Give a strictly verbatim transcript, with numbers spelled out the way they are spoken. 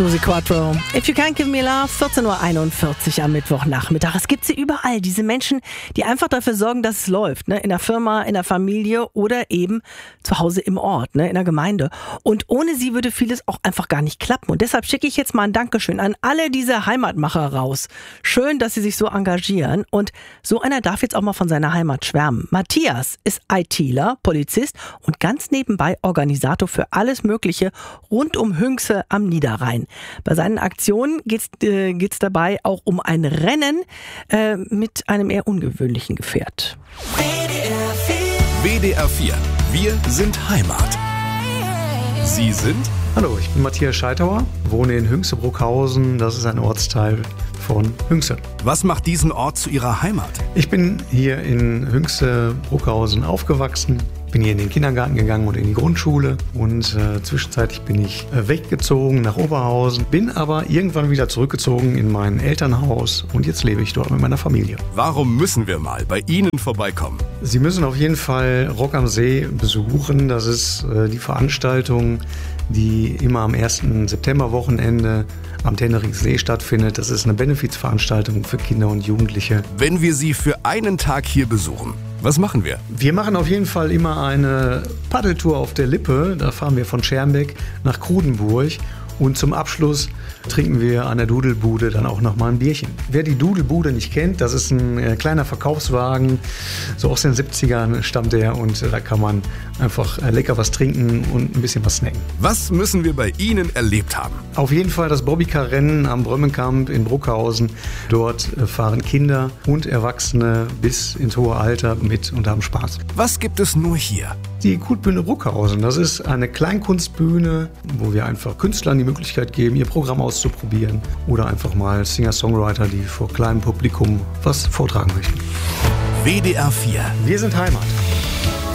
Susi Quattro. If you can't give me love, vierzehn Uhr einundvierzig am Mittwochnachmittag. Es gibt sie überall, diese Menschen, die einfach dafür sorgen, dass es läuft. Ne? In der Firma, in der Familie oder eben zu Hause im Ort, ne? In der Gemeinde. Und ohne sie würde vieles auch einfach gar nicht klappen. Und deshalb schicke ich jetzt mal ein Dankeschön an alle diese Heimatmacher raus. Schön, dass sie sich so engagieren. Und so einer darf jetzt auch mal von seiner Heimat schwärmen. Matthias ist ITler, Polizist und ganz nebenbei Organisator für alles Mögliche rund um Hünxe am Niederrhein. Bei seinen Aktionen geht es äh, geht's dabei auch um ein Rennen äh, mit einem eher ungewöhnlichen Gefährt. W D R vier. Wir sind Heimat. Sie sind? Hallo, ich bin Matthias Scheithauer, wohne in Hünxe-Bruckhausen. Das ist ein Ortsteil von Hünxe. Was macht diesen Ort zu Ihrer Heimat? Ich bin hier in Hünxe-Bruckhausen aufgewachsen. Bin hier in den Kindergarten gegangen und in die Grundschule und äh, zwischenzeitlich bin ich äh, weggezogen nach Oberhausen, bin aber irgendwann wieder zurückgezogen in mein Elternhaus und jetzt lebe ich dort mit meiner Familie. Warum müssen wir mal bei Ihnen vorbeikommen? Sie müssen auf jeden Fall Rock am See besuchen. Das ist äh, die Veranstaltung, die immer am ersten Septemberwochenende am Tennerichsee stattfindet. Das ist eine Benefizveranstaltung für Kinder und Jugendliche. Wenn wir Sie für einen Tag hier besuchen, was machen wir? Wir machen auf jeden Fall immer eine Paddeltour auf der Lippe. Da fahren wir von Schermbeck nach Krudenburg. Und zum Abschluss trinken wir an der Dudelbude dann auch nochmal ein Bierchen. Wer die Dudelbude nicht kennt, das ist ein äh, kleiner Verkaufswagen. So aus den siebzigern stammt der und äh, da kann man einfach äh, lecker was trinken und ein bisschen was snacken. Was müssen wir bei Ihnen erlebt haben? Auf jeden Fall das Bobbycar-Rennen am Brömmenkamp in Bruckhausen. Dort äh, fahren Kinder und Erwachsene bis ins hohe Alter mit und haben Spaß. Was gibt es nur hier? Die Kultbühne Bruckhausen, das ist eine Kleinkunstbühne, wo wir einfach Künstlern die Möglichkeit geben, ihr Programm auszuprobieren oder einfach mal Singer-Songwriter, die vor kleinem Publikum was vortragen möchten. W D R vier. Wir sind Heimat.